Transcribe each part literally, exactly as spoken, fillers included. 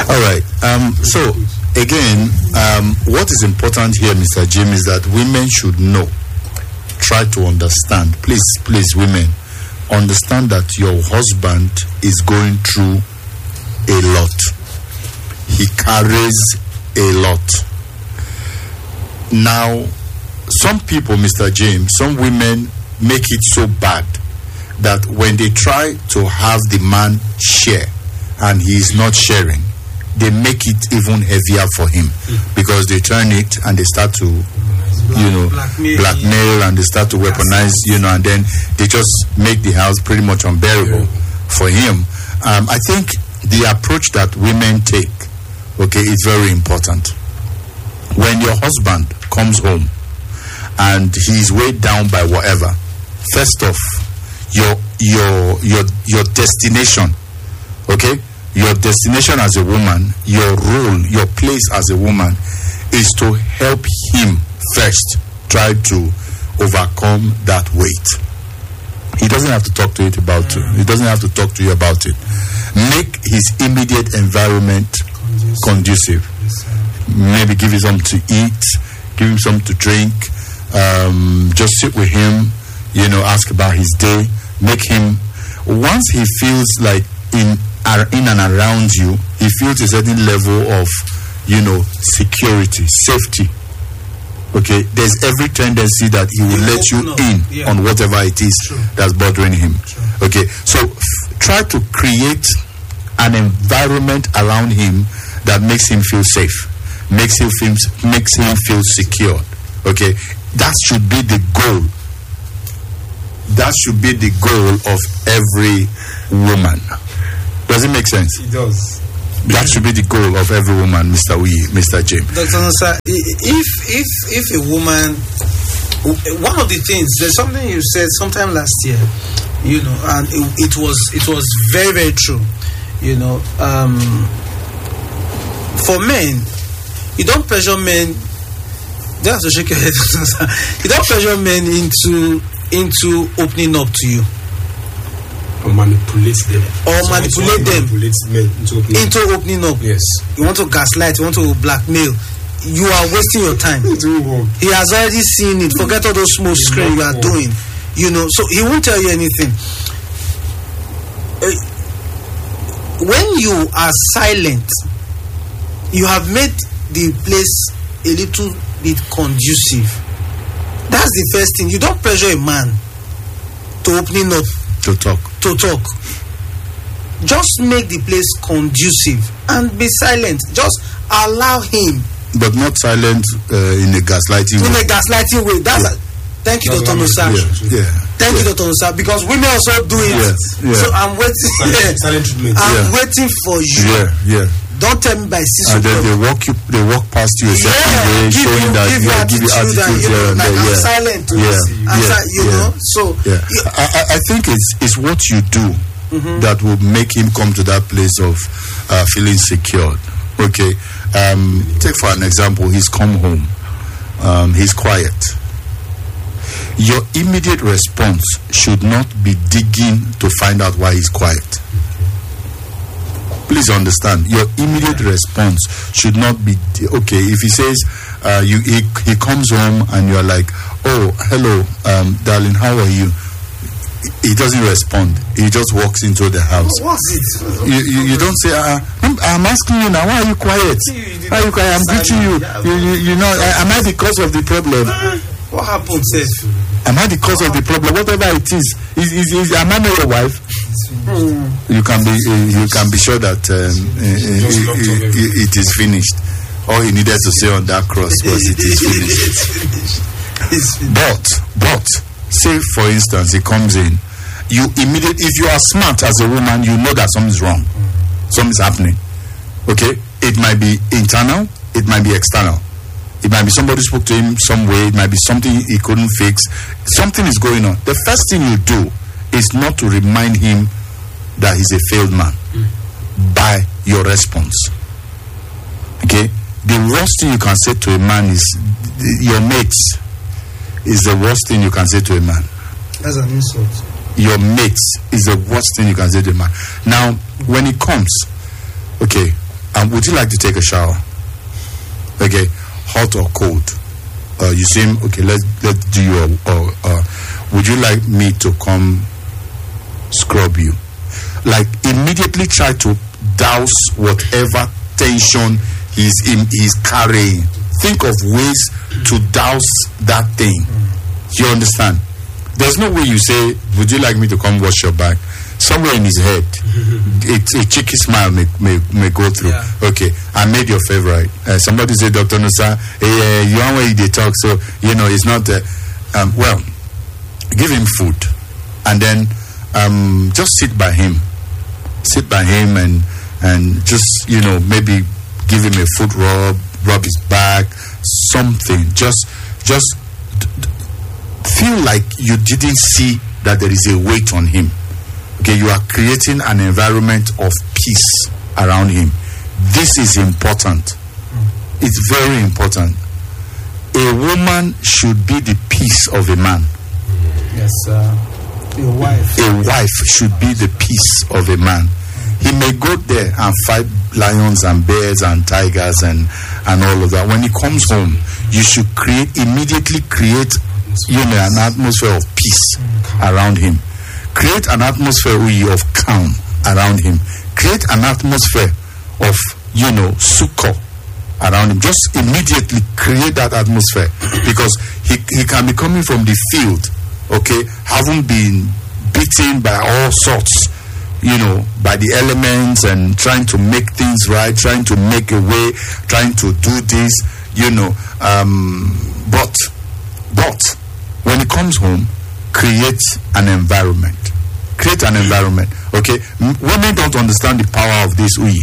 All right. Um, so, again, um, what is important here, Mister Jim, is that women should know, try to understand. Please, please, women, understand that your husband is going through a lot. He carries a lot. Now, some people, Mister James, some women make it so bad that when they try to have the man share and he is not sharing, they make it even heavier for him because they turn it and they start to, you know, blackmail, blackmail and they start to weaponize, you know, and then they just make the house pretty much unbearable for him. Um, I think the approach that women take, okay, is very important. When your husband comes home and he's weighed down by whatever, first off, your your your your destination, okay, your destination as a woman, your role, your place as a woman, is to help him first try to overcome that weight. He doesn't have to talk to it about it. He doesn't have to talk to you about it. Make his immediate environment conducive. Maybe give him something to eat, give him something to drink, um, just sit with him, you know, ask about his day, make him, once he feels like in in and around you, he feels a certain level of, you know, security, safety. Okay, there's every tendency that he will let you in yeah. on whatever it is True. That's bothering him. True. Okay, so f- try to create an environment around him that makes him feel safe, makes him feel, makes him feel secure. Okay, that should be the goal. That should be the goal of every woman. Does it make sense? It does. That should be the goal of every woman, Mister Uyi, Mister James. Doctor Nosa, if if if a woman, one of the things, there's something you said sometime last year, you know, and it, it was it was very very true, you know. Um, for men, you don't pressure men. You have to shake your head. You don't pressure men into into opening up to you. Or manipulate them. Or so manipulate them manipulate men into, opening, into opening up. Yes. You want to gaslight, you want to blackmail. You are wasting your time. He has already seen it. Forget all those small screen you are doing. You know, so he won't tell you anything. Uh, when you are silent, you have made the place a little bit conducive. That's the first thing. You don't pressure a man to opening up. To talk. To talk. Just make the place conducive and be silent. Just allow him. But not silent uh, in a gaslighting way. In way. a gaslighting way. That's yeah. a, thank you, Doctor Nosa. Yeah. yeah. Thank yeah. you, Doctor Nosa. Because women also do it. Yeah. Yeah. So I'm waiting. Silent, silent treatment. I'm yeah. waiting for you. Yeah. Yeah. Don't tell me by six and then they walk you, they walk past you a certain yeah, way, give showing you, that give you you give you attitude, attitude and, you know, and like, yeah, I'm yeah, silent. yeah, I'm yeah, si- you yeah, know. So yeah, yeah. I, I think it's it's what you do mm-hmm. that will make him come to that place of uh, feeling secured. Okay, um, take for an example, he's come home, um, he's quiet. Your immediate response should not be digging to find out why he's quiet. Please understand, your immediate response should not be, okay, if he says, uh, you he, he comes home and you're like, oh, hello, um, darling, how are you? He doesn't respond. He just walks into the house. What's it? You, you, you don't say, uh, I'm, I'm asking you now, why are you quiet? Why are you quiet? I'm greeting you. You, you, you know, uh, am I the cause of the problem? What happened, Seth? Am I the cause of the problem? Whatever it is, is, is, is am I not your wife? Mm. You can be uh, you can be sure that um, uh, it, it, it is finished. All he needed to say on that cross was it is finished. But but say for instance he comes in, you immediately, if you are smart as a woman, you know that something's wrong, something's happening. Okay, it might be internal, it might be external. It might be somebody spoke to him some way. It might be something he couldn't fix. Something is going on. The first thing you do is not to remind him that he's a failed man mm. by your response. Okay? The worst thing you can say to a man is, your mates is the worst thing you can say to a man. That's an insult. Your mates is the worst thing you can say to a man. Now, when it comes, okay, Um, would you like to take a shower? Okay, hot or cold? Uh, you seem okay. Let's let's do your. Uh, uh, would you like me to come scrub you? Like immediately try to douse whatever tension he's in, he's carrying. Think of ways to douse that thing. You understand? There's no way you say, would you like me to come wash your back? Somewhere in his head, it, a cheeky smile may, may, may go through. Yeah. Okay, I made your favorite. Uh, somebody said, Doctor Nusa, hey, uh, you want where they talk, so, you know, it's not, uh, um, well, give him food. And then um, just sit by him. Sit by him and, and just, you know, maybe give him a foot rub, rub his back, something. Just, just d- d- feel like you didn't see that there is a weight on him. Okay, you are creating an environment of peace around him. This is important. It's very important. A woman should be the peace of a man. Yes, uh, a wife. A wife should be the peace of a man. He may go there and fight lions and bears and tigers and, and all of that. When he comes home, you should create, immediately create, you know, an atmosphere of peace around him. Create an atmosphere of calm around him. Create an atmosphere of, you know, succor around him. Just immediately create that atmosphere, because he, he can be coming from the field, okay, having been beaten by all sorts, you know, by the elements, and trying to make things right, trying to make a way, trying to do this, you know, um, but, but, when he comes home, create an environment. Create an environment, okay? M- women don't understand the power of this uyi,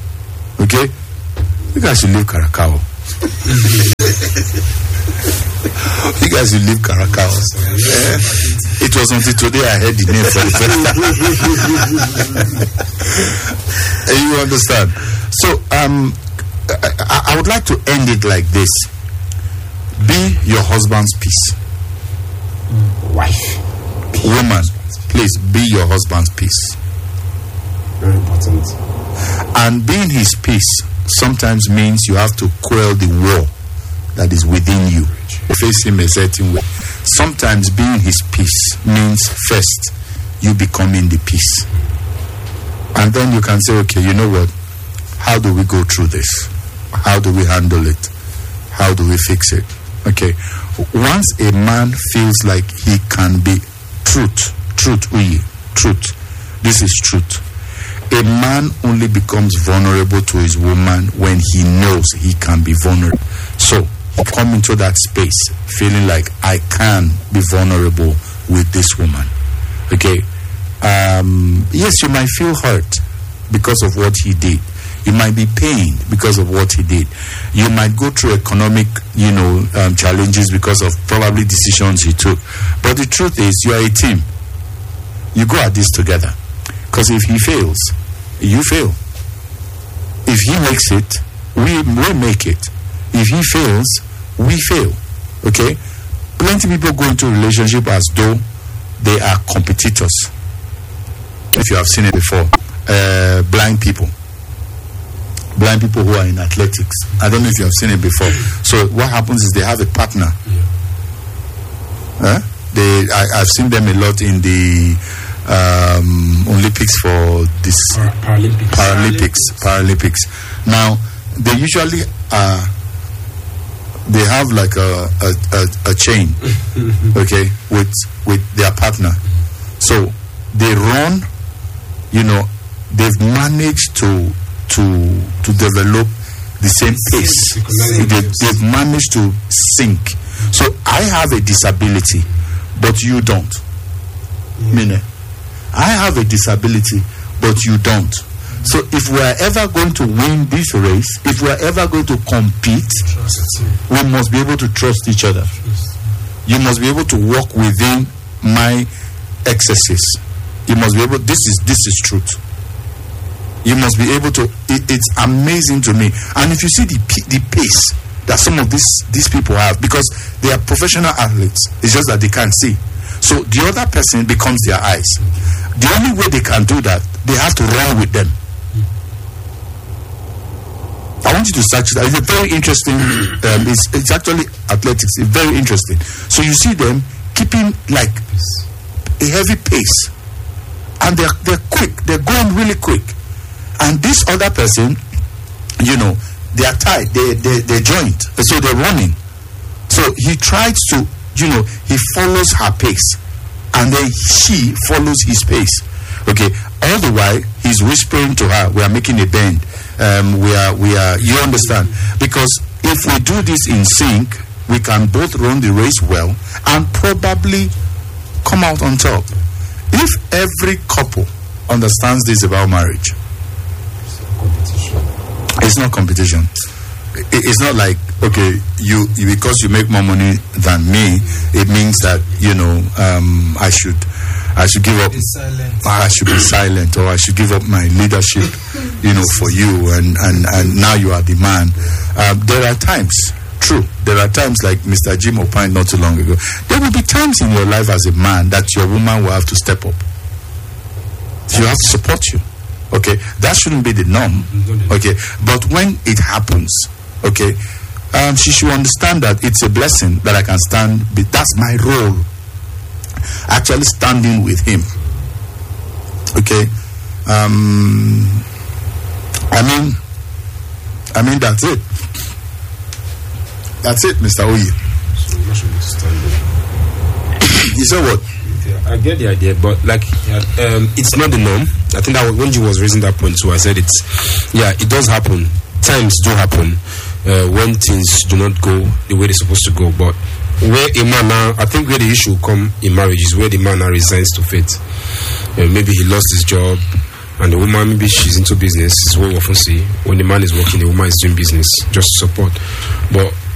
okay? You guys should leave Caracao. You guys should leave Caracao. Eh? It was until today I heard the name for the first time. You understand? So, um, I, I would like to end it like this. Be your husband's peace. Wife. Woman, please be your husband's peace. Very important. And being his peace sometimes means you have to quell the war that is within you, face him a certain way. Sometimes being his peace means first you becoming the peace, and then you can say, okay, you know what, how do we go through this? How do we handle it? How do we fix it? Okay, once a man feels like he can be truth, truth, uyi, truth, this is truth. A man only becomes vulnerable to his woman when he knows he can be vulnerable. So he come into that space feeling like I can be vulnerable with this woman. Okay, um, yes, you might feel hurt because of what he did. You might be pained because of what he did. You might go through economic, you know, um, challenges because of probably decisions he took. But the truth is, you are a team. You go at this together. Because if he fails, you fail. If he makes it, we we make it. If he fails, we fail. Okay? Plenty of people go into a relationship as though they are competitors. If you have seen it before, uh, blind people. Blind people who are in athletics. I don't know if you have seen it before. So what happens is they have a partner. Yeah. Huh? They, I, I've seen them a lot in the um, Olympics for this Par- Paralympics. Paralympics. Paralympics. Now they usually uh, they have like a a, a, a chain, okay, with with their partner. So they run. You know, they've managed to to to develop the same pace. They, they've managed to sync. So I have a disability, but you don't. Yeah. Meaning, I have a disability, but you don't. So if we are ever going to win this race, if we are ever going to compete, we must be able to trust each other. You must be able to walk within my excesses. You must be able. This is this is truth. You must be able to. It, it's amazing to me. And if you see the the pace that some of these these people have, because they are professional athletes, it's just that they can't see. So the other person becomes their eyes. The only way they can do that, they have to run with them. want you to search it. It's a very interesting. Um, it's it's actually athletics. It's very interesting. So you see them keeping like a heavy pace, and they're they're quick. They're going really quick. And this other person, you know, they are tied. They they they joint. So they're running. So he tries to, you know, he follows her pace, and then she follows his pace. Okay. All the while he's whispering to her, "We are making a bend. Um, we are we are." You understand? Because if we do this in sync, we can both run the race well and probably come out on top. If every couple understands this about marriage, it's not competition. It's not like, okay, you, you because you make more money than me, it means that, you know, um, I should I should give up. I should be silent, or I should give up my leadership, you know, for you, and and and now you are the man. Um, there are times. True. There are times, like Mister Jim opined not too long ago, there will be times in your life as a man that your woman will have to step up. She will have to support you. Okay? That shouldn't be the norm. Okay? But when it happens, okay, um, she should understand that it's a blessing that I can stand. But that's my role. Actually standing with him. Okay? Um, I mean, I mean, that's it. That's it, Mister Oye. So you should be standing. You said what? Yeah, I get the idea, but like, um, it's not the norm. I think that when you was raising that point too, I said it's, yeah, it does happen. Times do happen uh, when things do not go the way they're supposed to go. But where a man now, I think where the issue come in marriage is where the man now resigns to fate. Uh, maybe he lost his job, and the woman, maybe she's into business. Is what we often see. When the man is working, the woman is doing business just to support. But